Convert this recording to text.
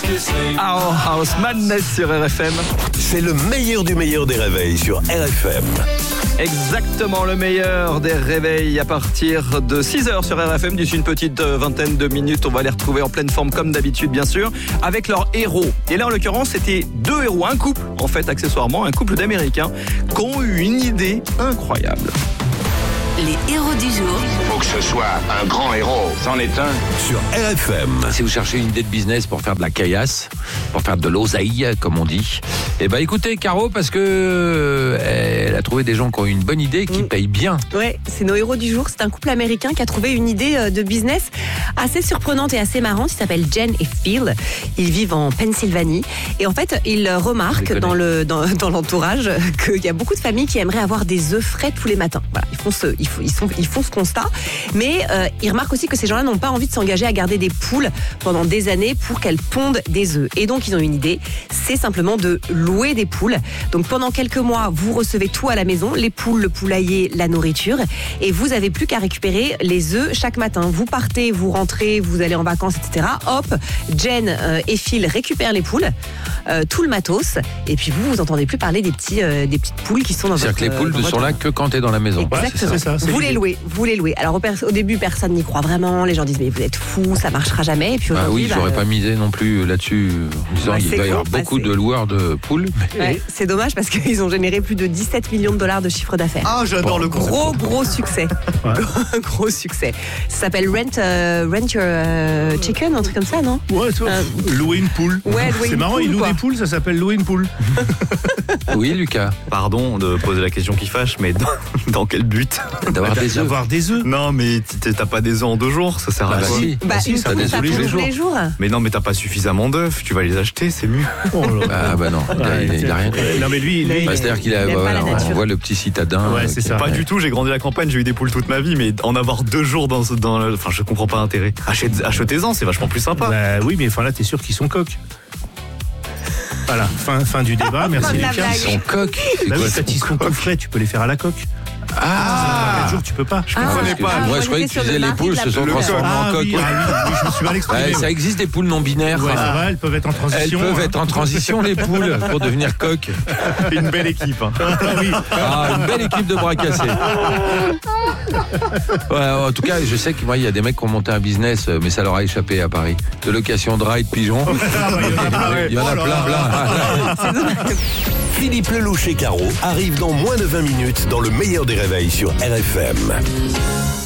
Our House Madness sur RFM. C'est le meilleur du meilleur des réveils sur RFM. Exactement le meilleur des réveils à partir de 6h sur RFM. D'ici une petite vingtaine de minutes, on va les retrouver en pleine forme comme d'habitude, bien sûr, avec leurs héros. Et là, en l'occurrence, c'était deux héros, un couple, en fait, accessoirement, un couple d'Américains qui ont eu une idée incroyable. Les héros du jour. Faut que ce soit un grand héros. C'en est un. Sur RFM. Si vous cherchez une idée de business pour faire de la caillasse, pour faire de l'oseille, comme on dit, eh ben écoutez Caro, parce que elle a trouvé des gens qui ont une bonne idée et qui payent bien. Ouais, c'est nos héros du jour. C'est un couple américain qui a trouvé une idée de business assez surprenante et assez marrante. Il s'appelle Jen et Phil. Ils vivent en Pennsylvanie. Et en fait, ils remarquent dans l'entourage qu'il y a beaucoup de familles qui aimeraient avoir des œufs frais tous les matins. Voilà, ils font ce constat. Mais ils remarquent aussi que ces gens-là n'ont pas envie de s'engager à garder des poules pendant des années pour qu'elles pondent des œufs. Et donc, ils ont une idée. C'est simplement de louer des poules. Donc, pendant quelques mois, vous recevez tout à la maison. Les poules, le poulailler, la nourriture. Et vous avez plus qu'à récupérer les œufs chaque matin. Vous partez, vous rentrez, vous allez en vacances, etc. Hop, Jen et Phil récupèrent les poules, tout le matos. Et puis vous entendez plus parler des petites poules qui sont dans votre... C'est-à-dire que les poules ne sont là que quand tu es dans la maison. Exactement. Ouais, c'est ça, Vous les louez. Alors au début, personne n'y croit vraiment. Les gens disent mais vous êtes fous, ça marchera jamais. Et puis Ah aujourd'hui, oui, j'aurais pas misé non plus là-dessus, en disant il va y avoir beaucoup de loueurs de poules. Ouais, c'est dommage parce qu'ils ont généré plus de 17 millions de dollars de chiffre d'affaires. Ah, j'adore le concept. Gros succès. Gros succès. Ça s'appelle Rent Your Chicken, un truc comme ça, non? Ouais, louer une poule. Ouais, louer c'est une marrant, poule, ils louent quoi. des poules, ça s'appelle louer une poule. Oui, Lucas, Pardon de poser la question qui fâche, mais dans quel but? d'avoir des œufs. D'avoir des œufs. Non, mais t'as pas des œufs en 2 jours, ça sert à Ah bah quoi? si. Bah, si, une ça poule, des ça œufs tous pond les tous les jours. Mais non, mais t'as pas suffisamment d'œufs, tu vas les acheter, c'est mieux. Oh là là. Ah bah non, il a rien. Non, mais lui, Là, Bah, c'est-à-dire qu'il a, il aime pas la on nature. voit le petit citadin. Ouais, c'est qui- ça. Pas du tout, j'ai grandi à la campagne, j'ai eu des poules toute ma vie, mais en avoir 2 jours enfin, je comprends pas l'intérêt. Achetez-en, c'est vachement plus sympa. Bah oui, mais enfin là, t'es sûr qu'ils sont coqs. Voilà, fin du débat, merci Fin de la Lucas. blague. Ils sont coques. C'est Bah quoi, oui, ça? quand ils sont tout frais, tu peux les faire à la coque. Ah 4 jours, tu peux pas. comprenais parce que- pas. Moi, je croyais que tu disais les poules se sont transformées en coques. oui, je me suis mal exprimé. Ouais, ça existe des poules non binaires. Ouais, ça va, elles peuvent être en Elles transition. peuvent être en transition, les poules, pour devenir coques. Une belle équipe. Hein. Ah, une belle équipe de bras cassés. Ouais, en tout cas, je sais que moi, il y a des mecs qui ont monté un business, mais ça leur a échappé à Paris. De location de ride pigeons. Il y en a plein. Philippe Lelouch et Caro arrivent dans moins de 20 minutes dans le meilleur des réveils sur RFM.